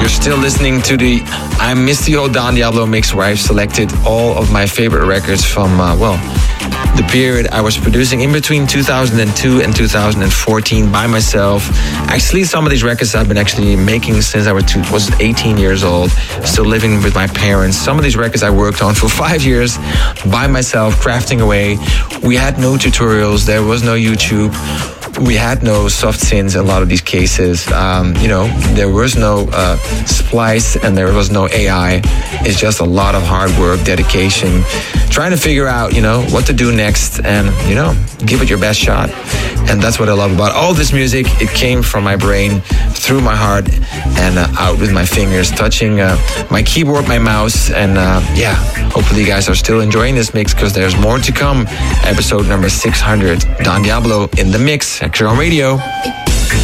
You're still listening to the I Miss the Old Don Diablo mix, where I've selected all of my favorite records from, the period I was producing in between 2002 and 2014 by myself. Actually, some of these records I've been actually making since I was 18 years old, still living with my parents. Some of these records I worked on for 5 years by myself, crafting away. We had no tutorials, there was no YouTube. We had no soft synths in a lot of these cases. There was no splice and there was no AI. It's just a lot of hard work, dedication, trying to figure out, what to do next and, give it your best shot. And that's what I love about all this music. It came from my brain, through my heart, and out with my fingers, touching my keyboard, my mouse. And hopefully you guys are still enjoying this mix, because there's more to come. Episode number 600, Don Diablo in the mix, X-Ray on Radio.